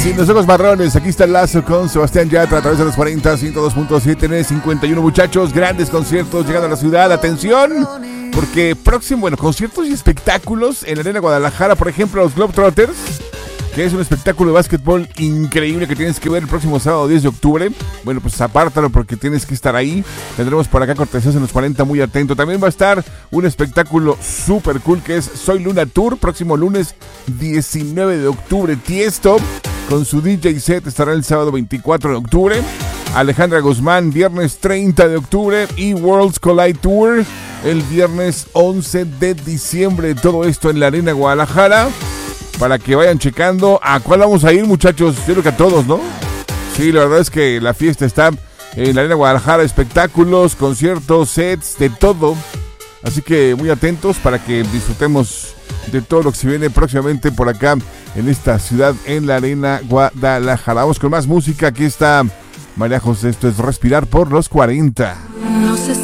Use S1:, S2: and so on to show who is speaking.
S1: Sin los ojos marrones, aquí está el Lazo con Sebastián Yatra a través de los 40, 102.7 en el 51, muchachos. Grandes conciertos llegando a la ciudad. Atención, porque conciertos y espectáculos en la Arena Guadalajara. Por ejemplo, los Globetrotters, que es un espectáculo de básquetbol increíble que tienes que ver el próximo sábado 10 de octubre. Bueno, pues apártalo porque tienes que estar ahí. Tendremos por acá cortesías en los 40, muy atento. También va a estar un espectáculo súper cool que es Soy Luna Tour, próximo lunes 19 de octubre. Tiesto con su DJ set estará el sábado 24 de octubre. Alejandra Guzmán, viernes 30 de octubre. Y Worlds Collide Tour el viernes 11 de diciembre. Todo esto en la Arena Guadalajara. Para que vayan checando a cuál vamos a ir, muchachos. Yo creo que a todos, ¿no? Sí, la verdad es que la fiesta está en la Arena Guadalajara. Espectáculos, conciertos, sets, de todo. Así que muy atentos para que disfrutemos de todo lo que se viene próximamente por acá en esta ciudad, en la Arena Guadalajara. Vamos con más música. Aquí está María José. Esto es Respirar por los 40.
S2: No sé